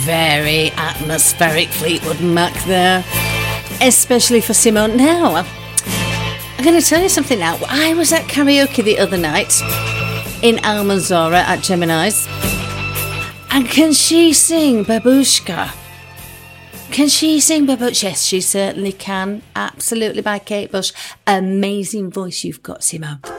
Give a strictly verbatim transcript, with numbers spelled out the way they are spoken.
very atmospheric Fleetwood Mac there, especially for Simone. Now, I'm going to tell you something now. I was at karaoke the other night in Almanzora at Gemini's, and can she sing Babushka? Can she sing Babushka? Yes, she certainly can. Absolutely, by Kate Bush. Amazing voice you've got, Simone.